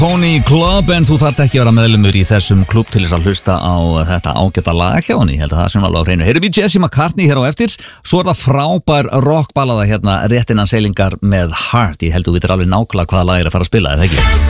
Pony Club, en þú þarft ekki að vera meðlumur í þessum klúbb til þess að hlusta á þetta ágæta lag hjá henni. Ég held að það sem alveg á hreinu. Heyrum við Jessie McCartney hér á eftir. Svo það frábær rockballada hérna rétt innan seilingar með Heart. Ég held að þú vitir alveg nákvæmlega hvaða lag að fara að spila, eða ekki?